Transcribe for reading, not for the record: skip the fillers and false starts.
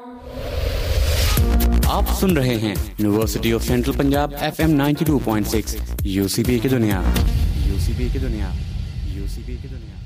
आप सुन रहे हैं university of central Punjab FM 92.6 UCB की दुनिया।